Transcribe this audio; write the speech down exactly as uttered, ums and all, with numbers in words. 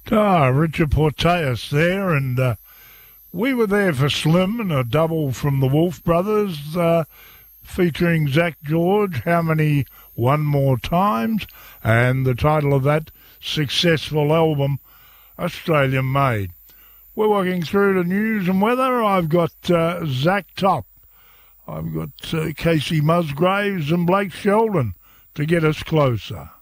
Ah, Richard Porteous there, and uh, we were there for Slim and a double from the Wolf Brothers, uh, featuring Zach George, How Many One More Times, and the title of that successful album, Australian Made. We're working through the news and weather. I've got uh, Zach Top. I've got uh, Casey Musgraves and Blake Sheldon to get us closer.